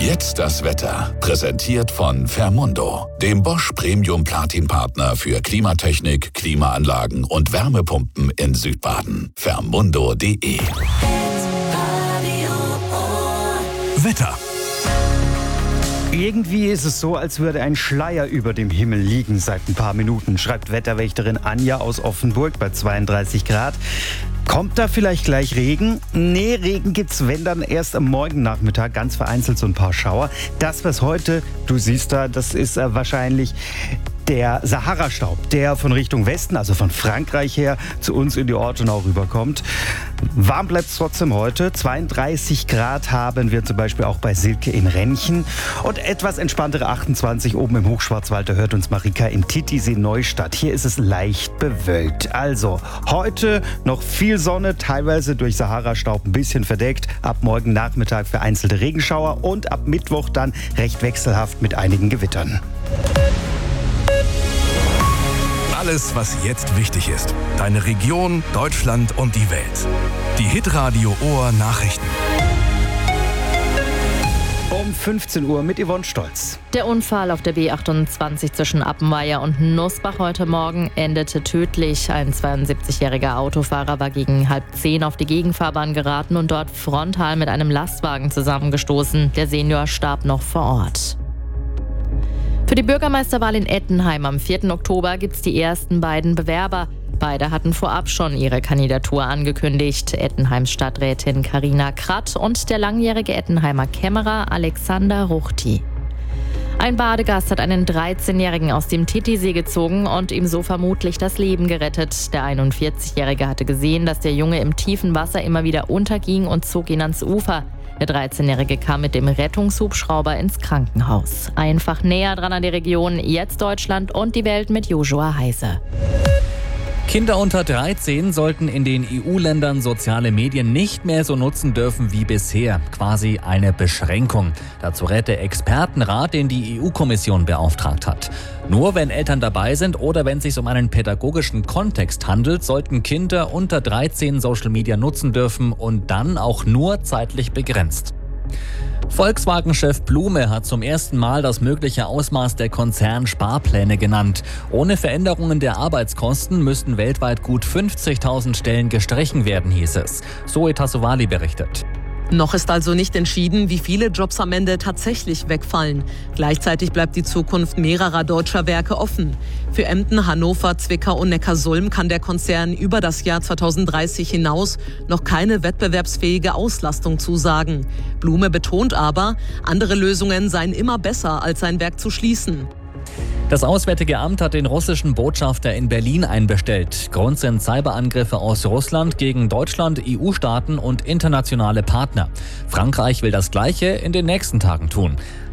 Jetzt das Wetter. Präsentiert von Fermundo, dem Bosch Premium Platin Partner für Klimatechnik, Klimaanlagen und Wärmepumpen in Südbaden. Fermundo.de. Wetter. Irgendwie ist es so, als würde ein Schleier über dem Himmel liegen seit ein paar Minuten, schreibt Wetterwächterin Anja aus Offenburg bei 32 Grad. Kommt da vielleicht gleich Regen? Nee, Regen gibt's, wenn dann erst am Morgennachmittag, ganz vereinzelt so ein paar Schauer. Das, was heute, du siehst da, das ist wahrscheinlich der Sahara-Staub, der von Richtung Westen, also von Frankreich her, zu uns in die Ortenau rüberkommt. Warm bleibt es trotzdem heute. 32 Grad haben wir zum Beispiel auch bei Silke in Renchen. Und etwas entspanntere 28 oben im Hochschwarzwald. Da hört uns Marika in Titisee-Neustadt. Hier ist es leicht bewölkt. Also heute noch viel Sonne, teilweise durch Sahara-Staub ein bisschen verdeckt. Ab morgen Nachmittag vereinzelte Regenschauer und ab Mittwoch dann recht wechselhaft mit einigen Gewittern. Alles, was jetzt wichtig ist. Deine Region, Deutschland und die Welt. Die Hitradio Ohr Nachrichten. Um 15 Uhr mit Yvonne Stolz. Der Unfall auf der B28 zwischen Appenweier und Nussbach heute Morgen endete tödlich. Ein 72-jähriger Autofahrer war gegen 9:30 auf die Gegenfahrbahn geraten und dort frontal mit einem Lastwagen zusammengestoßen. Der Senior starb noch vor Ort. Für die Bürgermeisterwahl in Ettenheim am 4. Oktober gibt es die ersten beiden Bewerber. Beide hatten vorab schon ihre Kandidatur angekündigt. Ettenheims Stadträtin Carina Kratt und der langjährige Ettenheimer Kämmerer Alexander Ruchti. Ein Badegast hat einen 13-Jährigen aus dem Titisee gezogen und ihm so vermutlich das Leben gerettet. Der 41-Jährige hatte gesehen, dass der Junge im tiefen Wasser immer wieder unterging und zog ihn ans Ufer. Der 13-Jährige kam mit dem Rettungshubschrauber ins Krankenhaus. Einfach näher dran an die Region, jetzt Deutschland und die Welt mit Joshua Heise. Kinder unter 13 sollten in den EU-Ländern soziale Medien nicht mehr so nutzen dürfen wie bisher. Quasi eine Beschränkung. Dazu rät der Expertenrat, den die EU-Kommission beauftragt hat. Nur wenn Eltern dabei sind oder wenn es sich um einen pädagogischen Kontext handelt, sollten Kinder unter 13 Social Media nutzen dürfen und dann auch nur zeitlich begrenzt. Volkswagen-Chef Blume hat zum ersten Mal das mögliche Ausmaß der Konzernsparpläne genannt. Ohne Veränderungen der Arbeitskosten müssten weltweit gut 50.000 Stellen gestrichen werden, hieß es. Zoe Tassovali berichtet. Noch ist also nicht entschieden, wie viele Jobs am Ende tatsächlich wegfallen. Gleichzeitig bleibt die Zukunft mehrerer deutscher Werke offen. Für Emden, Hannover, Zwickau und Neckarsulm kann der Konzern über das Jahr 2030 hinaus noch keine wettbewerbsfähige Auslastung zusagen. Blume betont aber, andere Lösungen seien immer besser, als ein Werk zu schließen. Das Auswärtige Amt hat den russischen Botschafter in Berlin einbestellt. Grund sind Cyberangriffe aus Russland gegen Deutschland, EU-Staaten und internationale Partner. Frankreich will das Gleiche in den nächsten Tagen tun.